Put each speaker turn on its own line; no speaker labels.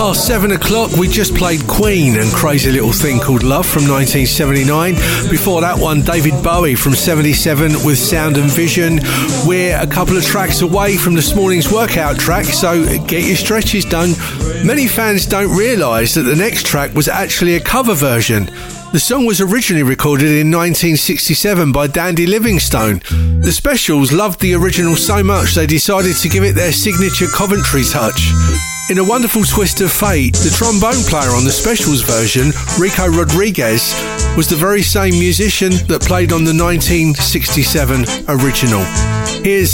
7 o'clock, we just played Queen and Crazy Little Thing Called Love from 1979. Before that one, David Bowie from 77 with Sound and Vision. We're a couple of tracks away from this morning's workout track, so get your stretches done. Many fans don't realise that the next track was actually a cover version. The song was originally recorded in 1967 by Dandy Livingstone. The Specials loved the original so much they decided to give it their signature Coventry touch. In a wonderful twist of fate, the trombone player on the Specials version, Rico Rodriguez, was the very same musician that played on the 1967 original. Here's